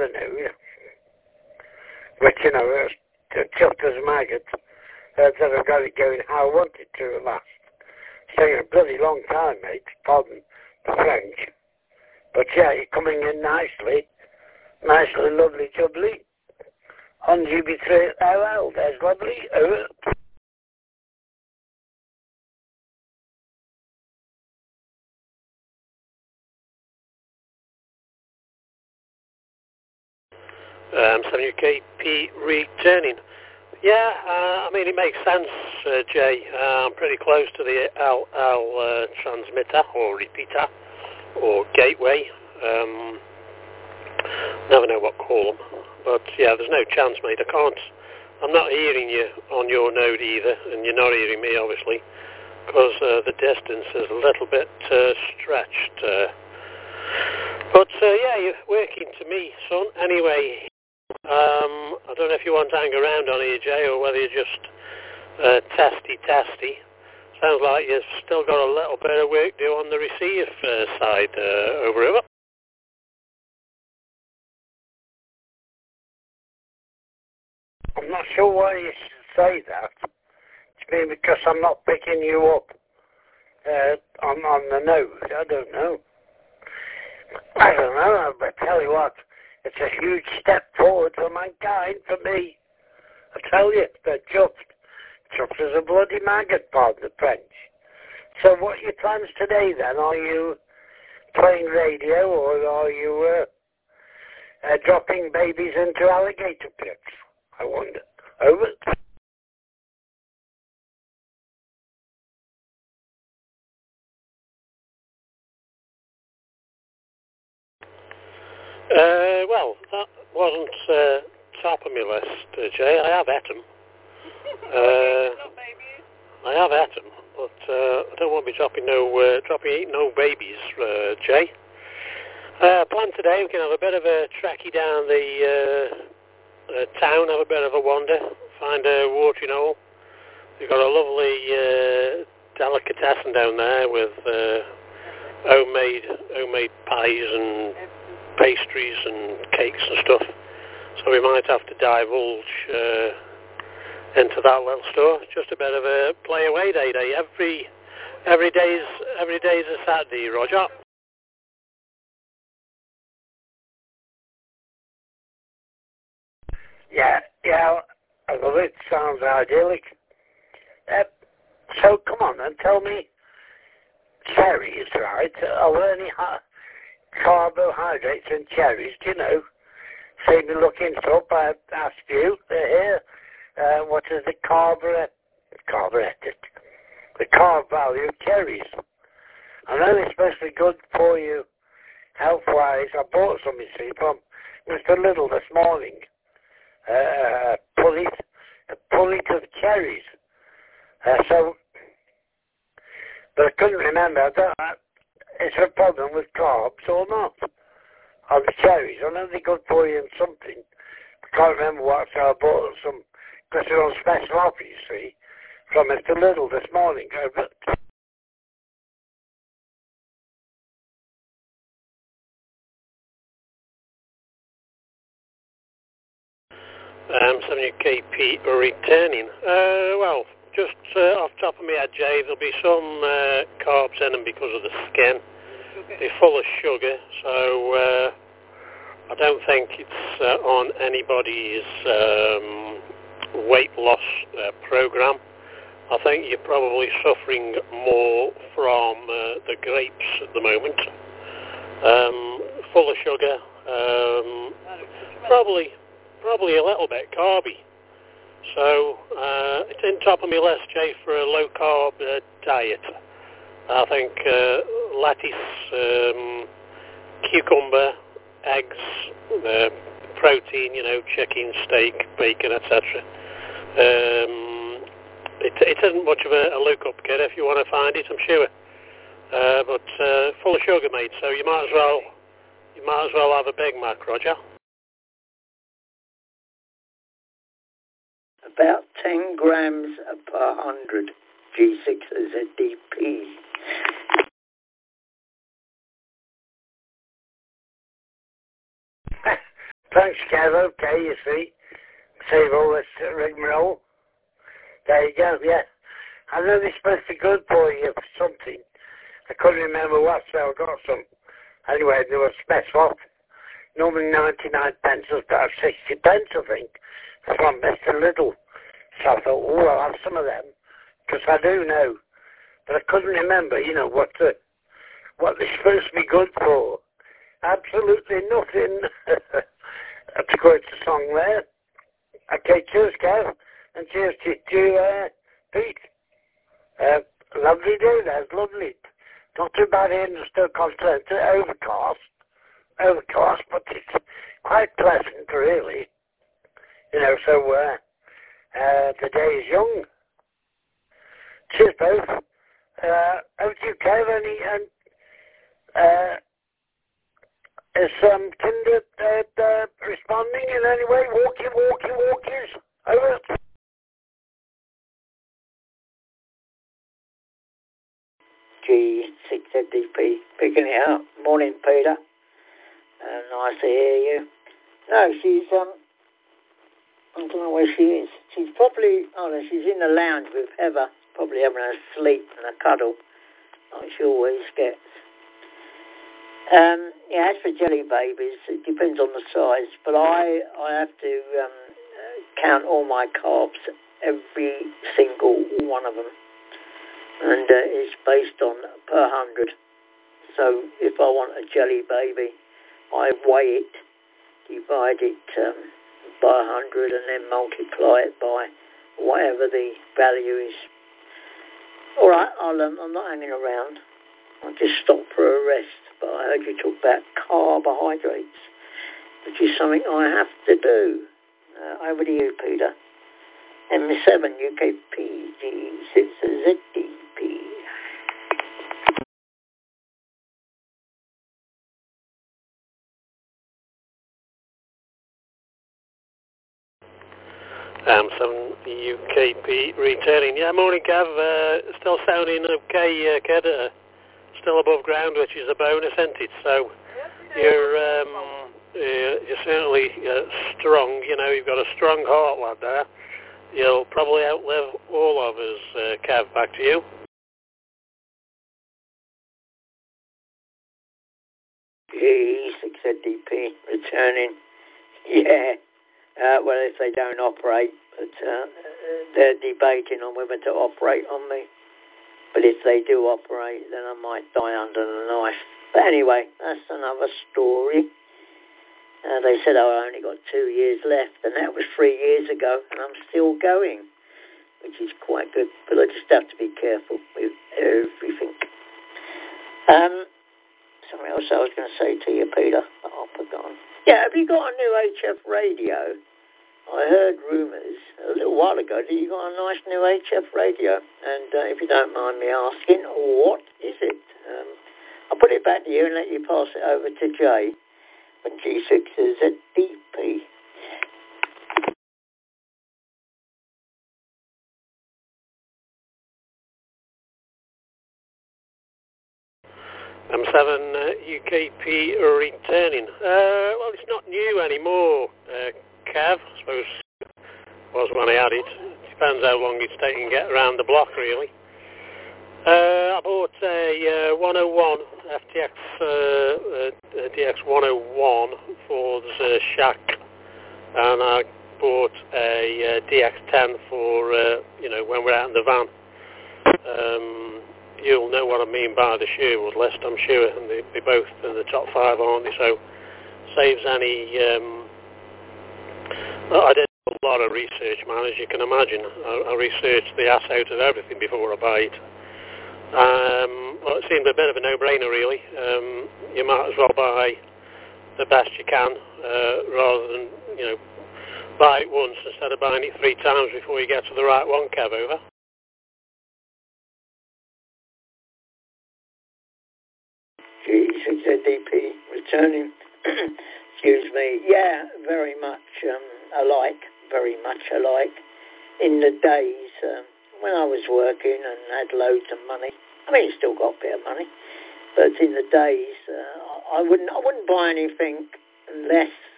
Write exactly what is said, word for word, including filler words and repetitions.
don't know. Yeah. But, you know, uh, chuffed as a maggot uh, that I've got it going how I want it to at last. It's taken a bloody long time, mate. Pardon the French. But, yeah, you're coming in nicely. Nicely, lovely, jubbly. On G B three L L, there's lovely. Over. Um, seven U K P returning. Yeah, uh, I mean, it makes sense, uh, Jay. Uh, I'm pretty close to the L L uh, transmitter, or repeater, or gateway. Um, never know what to call them. But, yeah, there's no chance, mate. I can't... I'm not hearing you on your node either, and you're not hearing me, obviously, because uh, the distance is a little bit uh, stretched. Uh, but, uh, yeah, you're working to me, son. Anyway... Um, I don't know if you want to hang around on here, Jay, or whether you're just uh, testy, testy. Sounds like you've still got a little bit of work to do on the receive uh, side. Uh, over, over. I'm not sure why you should say that. It's been because I'm not picking you up uh, on, on the nose. I don't know. I don't know, but tell you what, it's a huge step forward for mankind, for me. I tell you, they're chuffed. Chuffed as a bloody maggot, pardon the French. So what are your plans today, then? Are you playing radio, or are you uh, uh, dropping babies into alligator pits? I wonder. Over. Uh, well, that wasn't uh, top of my list, uh, Jay. I have had them. Uh, I have had them, but uh, I don't want to be dropping no, uh, dropping no babies, uh, Jay. Uh, plan today, we can have a bit of a trekkie down the uh, uh, town, have a bit of a wander, find a watering hole. We've got a lovely uh, delicatessen down there with uh, homemade homemade pies and pastries and cakes and stuff. So we might have to divulge uh, into that little store. Just a bit of a play away day day. Every every day's every day's a Saturday, Roger. Yeah, yeah, I love it. Sounds idyllic. Uh, so come on and tell me, cherries, right? Are there any ha- carbohydrates in cherries? Do you know? See me looking it up. I asked you uh, here. Uh, what is the carburet, carburetic, the carb value of cherries? I know it's supposed to be good for you, health-wise. I bought some, you see, from Mister Little this morning. Uh, pullet, a pullet of cherries. Uh, so, but I couldn't remember. I don't, I, is there a problem with carbs or not? On the cherries, I know they're good for you in something. I can't remember what, so I bought some, because they're on special offer, you see, from Mister Little this morning. Um, seven U K P returning. Uh, well, just uh, off the top of my head, Jay, there'll be some uh, carbs in them because of the skin. They're full of sugar, so uh, I don't think it's uh, on anybody's um, weight loss uh, program. I think you're probably suffering more from uh, the grapes at the moment. Um, full of sugar, um, probably probably a little bit carby. So uh, it's in top of my list, Jay, for a low carb uh, diet. I think uh, lettuce, um, cucumber, eggs, uh, protein, you know, chicken, steak, bacon, et cetera. Um, it, it isn't much of a, a look-up kid if you want to find it, I'm sure. Uh, but uh, full of sugar, mate. So you might as well, you might as well have a Big Mac, Roger. About ten grams per hundred G six as a D P. Thanks, Kev. Okay, you see. Save all this uh, rigmarole. There you go, yeah. I know they're supposed to be good for you for something. I couldn't remember what, so I got some. Anyway, they were best off. Normally ninety-nine pence, was about sixty pence, I think. From Mister Little. So I thought, oh, I'll have some of them. Because I do know. But I couldn't remember, you know, what the, what they're supposed to be good for. Absolutely nothing. To quote the song there. Okay, cheers, Kev. And cheers to, to uh, Pete. Uh, lovely day, that's lovely. Not too bad here in the Stoke-on-Trent. Overcast. Overcast, but it's quite pleasant, really. You know, so uh, uh, the day is young. Cheers, both. Uh, over to you, Kev. Any, and, uh, is um, Tinder uh, uh, responding in any way? Walkie, walkie, walkies. Over. G six Z D P, picking it up. Morning, Peter. Uh, nice to hear you. No, she's, um, I don't know where she is. She's probably, oh no, she's in the lounge with Heather, probably having a sleep and a cuddle, like she always gets. Um, yeah, as for jelly babies, it depends on the size, but I, I have to um, count all my carbs, every single one of them, and uh, it's based on per hundred. So if I want a jelly baby, I weigh it, divide it um, by one hundred, and then multiply it by whatever the value is. All right, I'll, um, I'm not hanging around. I'll just stop for a rest. But I heard you talk about carbohydrates, which is something I have to do. Uh, over to you, Peter. M seven U K P G six Z D P. M seven U K P returning. Yeah, morning, Gav. Uh, still sounding okay, uh, Ked. Uh, still above ground, which is a bonus, isn't it? So you're um, uh, you're certainly uh, strong. You know, you've got a strong heart, lad. There, you'll probably outlive all of us. Uh, Cav, back to you. G six Z D P returning. Yeah. Uh, well, if they don't operate, but uh, they're debating on whether to operate on me. But if they do operate, then I might die under the knife. But anyway, that's another story. Uh, they said I only got two years left, and that was three years ago, and I'm still going, which is quite good. But I just have to be careful with everything. Um, something else I was going to say to you, Peter. Oh, forgotten. Yeah, have you got a new H F radio? I heard rumours a little while ago that you got a nice new H F radio. And uh, if you don't mind me asking, what is it? Um, I'll put it back to you and let you pass it over to Jay from G six Z D P. M seven uh, U K P returning. Uh, well, it's not new anymore, uh, Cav. I suppose was when I had it. Depends how long it's taking to get around the block, really. Uh, I bought a uh, one oh one F T X uh, uh, D X one oh one for the shack, and I bought a uh, D X ten for uh, you know when we're out in the van. Um, you'll know what I mean by the Sherwood list, I'm sure, and they, they're both in the top five, aren't they? So saves any. Um, I did a lot of research, man, as you can imagine. I, I researched the ass out of everything before I buy it. Um, well, it seemed a bit of a no-brainer, really. Um, you might as well buy the best you can, uh, rather than, you know, buy it once instead of buying it three times before you get to the right one, Kev, over. G six Z D P returning. Excuse me. Yeah, very much um, alike, very much alike. In the days um, when I was working and had loads of money, I mean, still got a bit of money, but in the days, uh, I wouldn't, I wouldn't buy anything unless